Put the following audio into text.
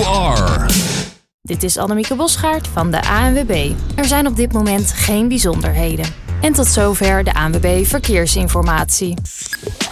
you are. Dit is Annemieke Bosgaard van de ANWB. Er zijn op dit moment geen bijzonderheden. En tot zover de ANWB Verkeersinformatie.